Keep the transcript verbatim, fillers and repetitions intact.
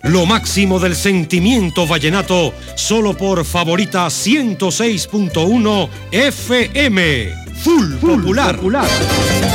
Lo máximo del sentimiento vallenato, solo por Favorita ciento seis punto uno F M. Full, Full Popular. Popular.